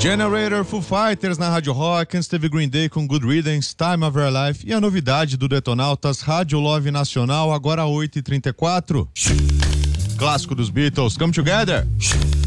Generator, Foo Fighters na Rádio Rock, antes teve Green Day com Good Riddance, Time of Your Life e a novidade do Detonautas, Rádio Love Nacional, agora 8h34. Clássico dos Beatles, Come Together.